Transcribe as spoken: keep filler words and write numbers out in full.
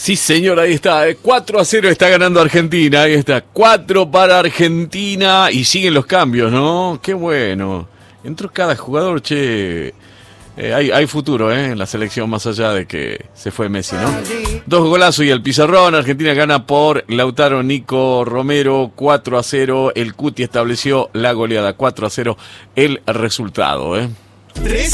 Sí, señor, ahí está. eh. cuatro a cero está ganando Argentina. Ahí está. cuatro para Argentina. Y siguen los cambios, ¿no? Qué bueno. Entró cada jugador, che. Eh, hay, hay futuro, ¿eh? En la selección, más allá de que se fue Messi, ¿no? Dos golazos y el pizarrón. Argentina gana por Lautaro Nico Romero. cuatro a cero. El Cuti estableció la goleada. cuatro a cero el resultado, ¿eh?